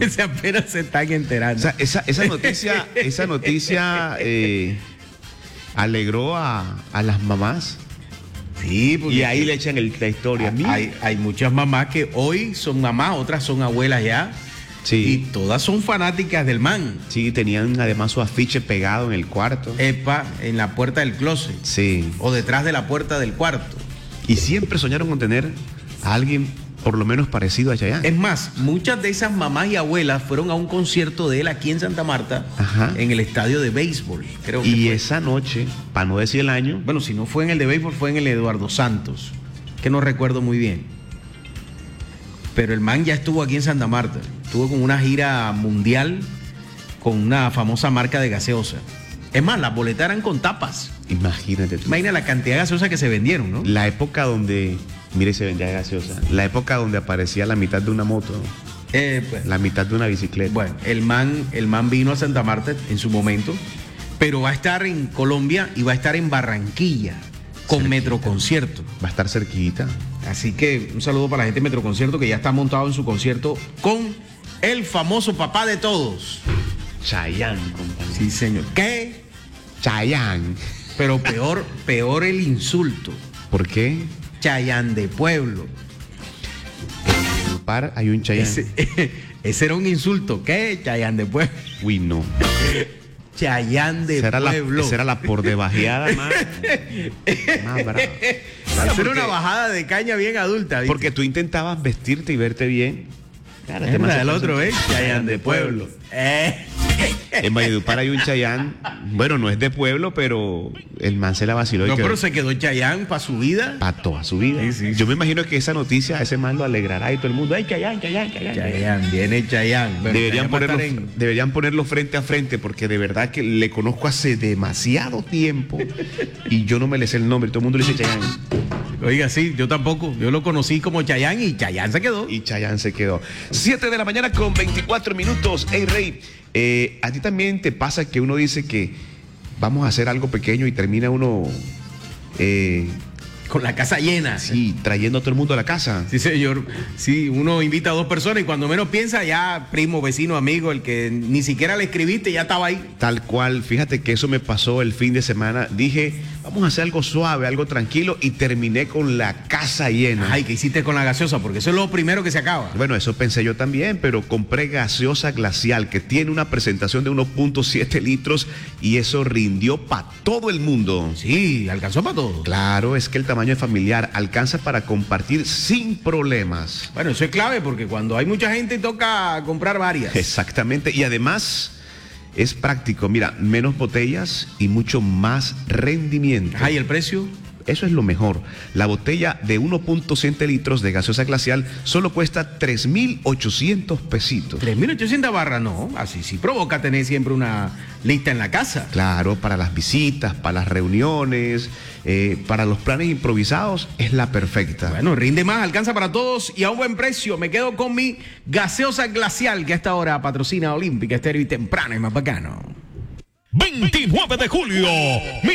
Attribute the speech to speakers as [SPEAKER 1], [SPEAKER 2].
[SPEAKER 1] Se apenas se están enterando.
[SPEAKER 2] O sea, esa noticia alegró a las mamás.
[SPEAKER 1] Sí, porque
[SPEAKER 2] Y ahí le echan la historia a mí.
[SPEAKER 1] hay muchas mamás que hoy son mamás, otras son abuelas ya.
[SPEAKER 2] Sí.
[SPEAKER 1] Y todas son fanáticas del man.
[SPEAKER 2] Sí, tenían además su afiche pegado en el cuarto.
[SPEAKER 1] Epa, en la puerta del closet.
[SPEAKER 2] Sí.
[SPEAKER 1] O detrás de la puerta del cuarto.
[SPEAKER 2] Y siempre soñaron con tener a alguien por lo menos parecido a Chayanne.
[SPEAKER 1] Es más, muchas de esas mamás y abuelas fueron a un concierto de él aquí en Santa Marta,
[SPEAKER 2] Ajá.
[SPEAKER 1] en el estadio de béisbol, creo que
[SPEAKER 2] Y
[SPEAKER 1] fue.
[SPEAKER 2] esa noche, para no decir el año,
[SPEAKER 1] Bueno, si no fue en el de béisbol, fue en el Eduardo Santos, que no recuerdo muy bien. Pero el man ya estuvo aquí en Santa Marta. Estuvo con una gira mundial con una famosa marca de gaseosa. Es más, las boletas eran con tapas.
[SPEAKER 2] imagínate tú.
[SPEAKER 1] Imagina la cantidad de gaseosa que se vendieron, ¿no?
[SPEAKER 2] La época donde, mire, se vendía gaseosa. La época donde aparecía la mitad de una moto,
[SPEAKER 1] Pues,
[SPEAKER 2] la mitad de una bicicleta.
[SPEAKER 1] bueno, el man vino a Santa Marta en su momento, pero va a estar en Colombia y va a estar en Barranquilla con
[SPEAKER 2] Cerquita.
[SPEAKER 1] Metroconcierto.
[SPEAKER 2] Va a estar cerquita.
[SPEAKER 1] Así que un saludo para la gente de Metroconcierto que ya está montado en su concierto con el famoso papá de todos.
[SPEAKER 2] Chayanne, compañero.
[SPEAKER 1] Sí, señor. ¿Qué?
[SPEAKER 2] Chayanne.
[SPEAKER 1] Pero peor el insulto.
[SPEAKER 2] ¿Por qué?
[SPEAKER 1] Chayanne de pueblo.
[SPEAKER 2] En el par hay un Chayanne.
[SPEAKER 1] Ese era un insulto. ¿Qué? Chayanne de pueblo.
[SPEAKER 2] Uy, no.
[SPEAKER 1] Chayanne de pueblo.
[SPEAKER 2] Esa era la por debajeada más brava.
[SPEAKER 1] Esa era una bajada de caña bien adulta. ¿viste?
[SPEAKER 2] Porque tú intentabas vestirte y verte bien. Claro,
[SPEAKER 1] Es la del otro, ¿eh? Chayanne de pueblo.
[SPEAKER 2] En Valledupar hay un Chayanne. Bueno, no es de pueblo, pero el man se la vaciló.
[SPEAKER 1] No,
[SPEAKER 2] y quedó
[SPEAKER 1] pero se quedó Chayanne para su vida.
[SPEAKER 2] para toda su vida.
[SPEAKER 1] Sí, sí.
[SPEAKER 2] Yo me imagino que esa noticia a ese man lo alegrará y todo el mundo. ¡Ay, Chayanne, Chayanne, Chayanne!
[SPEAKER 1] Chayanne, viene Chayanne. Bueno,
[SPEAKER 2] Deberían
[SPEAKER 1] Chayanne va a
[SPEAKER 2] ponerlo,
[SPEAKER 1] estar en-
[SPEAKER 2] deberían ponerlo frente a frente porque de verdad que le conozco hace demasiado tiempo y yo no me le sé el nombre. Todo el mundo le dice Chayanne
[SPEAKER 1] Oiga, sí, yo tampoco. Yo lo conocí como Chayanne y Chayanne se quedó.
[SPEAKER 2] y Chayanne se quedó. 7 de la mañana con 24 minutos. Hey, Rey, ¿a ti también te pasa que uno dice que vamos a hacer algo pequeño y termina uno
[SPEAKER 1] Con la casa llena.
[SPEAKER 2] sí, trayendo a todo el mundo a la casa?
[SPEAKER 1] Sí, señor. Sí, uno invita a dos personas y cuando menos piensa, ya primo, vecino, amigo, el que ni siquiera le escribiste, ya estaba ahí.
[SPEAKER 2] Tal cual, fíjate que eso me pasó el fin de semana. Dije, vamos a hacer algo suave, algo tranquilo y terminé con la casa llena.
[SPEAKER 1] Ay, ¿qué hiciste con la gaseosa? Porque eso es lo primero que se acaba.
[SPEAKER 2] Bueno, eso pensé yo también, pero compré gaseosa glacial que tiene una presentación de 1.7 litros y eso rindió para todo el mundo.
[SPEAKER 1] Sí, alcanzó para todo.
[SPEAKER 2] Claro, es que el tamaño es familiar, alcanza para compartir sin problemas.
[SPEAKER 1] Bueno, eso es clave porque cuando hay mucha gente toca comprar varias.
[SPEAKER 2] Exactamente, y además es práctico, mira, menos botellas y mucho más rendimiento.
[SPEAKER 1] Ay, ¿el precio?
[SPEAKER 2] Eso es lo mejor. La botella de 1.7 litros de gaseosa glacial solo cuesta 3.800 pesitos.
[SPEAKER 1] 3.800 barras, no. Así sí provoca tener siempre una lista en la casa.
[SPEAKER 2] Claro, para las visitas, para las reuniones, para los planes improvisados, es la perfecta.
[SPEAKER 1] Bueno, rinde más, alcanza para todos y a un buen precio. Me quedo con mi gaseosa glacial que a esta hora patrocina Olímpica Estéreo y temprano y más bacano.
[SPEAKER 3] 29 de julio.